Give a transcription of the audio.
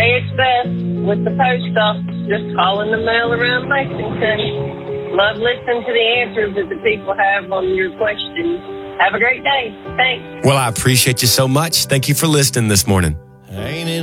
say it's best with the post office, just calling the mail around Lexington. Love listening to the answers that the people have on your questions. Have a great day. Thanks. Well, I appreciate you so much. Thank you for listening this morning. Ain't it